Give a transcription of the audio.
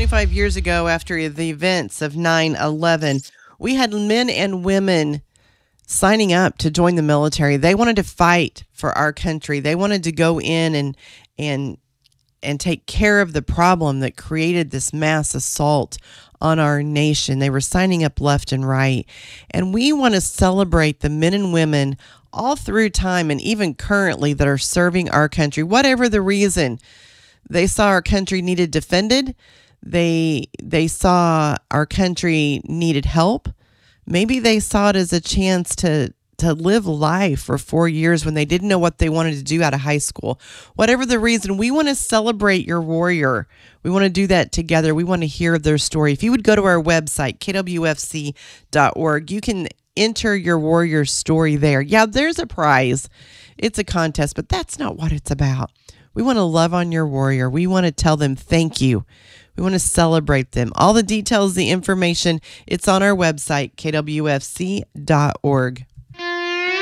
25 years ago, after the events of 9/11, we had men and women signing up to join the military. They wanted to fight for our country. They wanted to go in and and take care of the problem that created this mass assault on our nation. They were signing up left and right. And we want to celebrate the men and women all through time and even currently that are serving our country, whatever the reason. They saw our country needed defended. They saw our country needed help. Maybe they saw it as a chance to live life for 4 years when they didn't know what they wanted to do out of high school. Whatever the reason, we want to celebrate your warrior. We want to do that together. We want to hear their story. If you would go to our website, kwfc.org, you can enter your warrior story there. Yeah, there's a prize. It's a contest, but that's not what it's about. We want to love on your warrior. We want to tell them thank you. We want to celebrate them. All the details, the information, it's on our website, kwfc.org.